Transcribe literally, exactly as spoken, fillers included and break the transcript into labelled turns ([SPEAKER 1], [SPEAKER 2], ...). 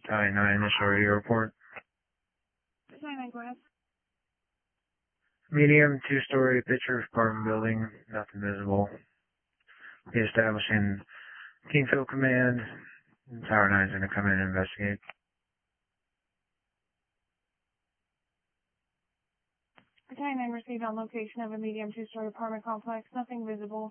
[SPEAKER 1] Tower nine, initial radio report.
[SPEAKER 2] Tower nine, go ahead.
[SPEAKER 1] Medium, two-story picture apartment building, nothing visible. Be establishing team field command. Tower nine's going to come in and investigate.
[SPEAKER 2] Tower nine received on location of a medium two-story apartment complex, nothing visible.